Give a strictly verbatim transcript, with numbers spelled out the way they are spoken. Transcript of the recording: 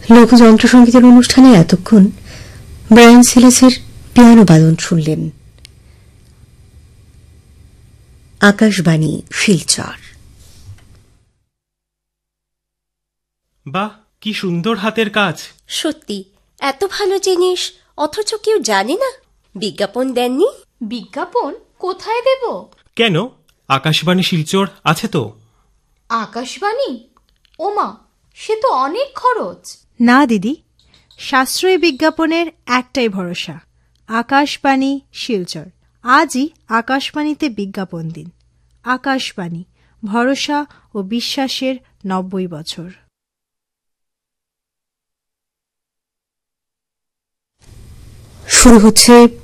লোকযন্ত্রসঙ্গীতের অনুষ্ঠানে এতক্ষণ Brian সিলাসের piano বাদন শুনলেন। আকাশবাণী শিলচর। বাহ, কি সুন্দর হাতের কাজ। সত্যি এত ভালো জিনিস অথচ কেউ জানে না। বিজ্ঞাপন দেননি? বিজ্ঞাপন কোথায় দেব? কেন, আকাশবাণী শিলচর আছে তো। আকাশবাণী? ওমা, সে তো অনেক খরচ। না দিদি, সাশ্রয়ী বিজ্ঞাপনের একটাই ভরসা, আকাশবাণী শিলচর। আজই আকাশবাণীতে বিজ্ঞাপন দিন। আকাশবাণী, ভরসা ও বিশ্বাসের নব্বই বছর। শুরু হচ্ছে